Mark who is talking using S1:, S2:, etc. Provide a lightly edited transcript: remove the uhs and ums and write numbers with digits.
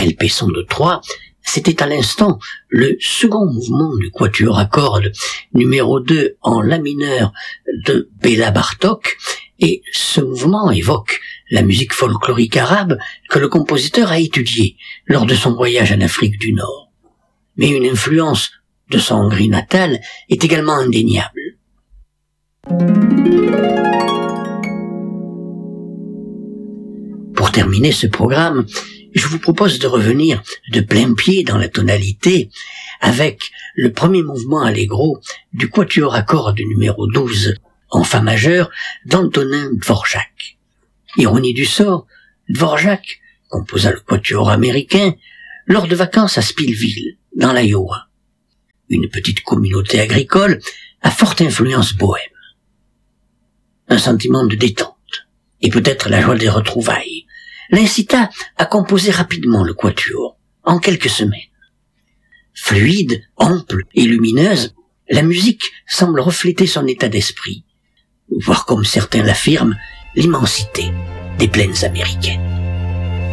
S1: LP son de 3, c'était à l'instant le second mouvement du quatuor à cordes numéro 2 en la mineur de Béla Bartók, et ce mouvement évoque la musique folklorique arabe que le compositeur a étudiée lors de son voyage en Afrique du Nord. Mais une influence de son Hongrie natale est également indéniable. Pour terminer ce programme, je vous propose de revenir de plein pied dans la tonalité avec le premier mouvement allegro du quatuor à cordes numéro 12 en fa majeur d'Antonin Dvorak. Ironie du sort, Dvorak composa le quatuor américain lors de vacances à Spillville, dans l'Iowa, une petite communauté agricole à forte influence bohème. Un sentiment de détente, et peut-être la joie des retrouvailles, l'incita à composer rapidement le quatuor, en quelques semaines. Fluide, ample et lumineuse, la musique semble refléter son état d'esprit, voire comme certains l'affirment, l'immensité des plaines américaines.